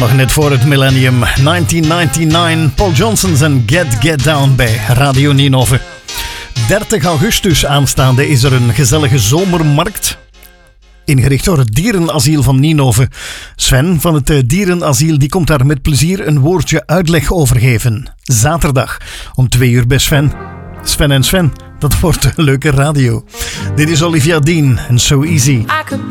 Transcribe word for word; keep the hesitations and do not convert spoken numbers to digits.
nog net voor het millennium. negentien negenennegentig, Paul Johnson's en Get Get Down bij Radio Ninove. dertig augustus aanstaande is er een gezellige zomermarkt, ingericht door het dierenasiel van Ninove. Sven van het dierenasiel die komt daar met plezier een woordje uitleg over geven. Zaterdag om twee uur bij Sven. Sven en Sven, dat wordt een leuke radio. Dit is Olivia Dean en So Easy.